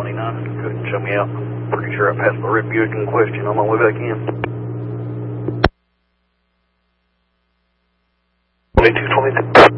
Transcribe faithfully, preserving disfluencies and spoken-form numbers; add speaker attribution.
Speaker 1: seventy-nine. Couldn't show me out. Pretty sure I passed my red Buick in question on my way back in.
Speaker 2: twenty-two twenty-two.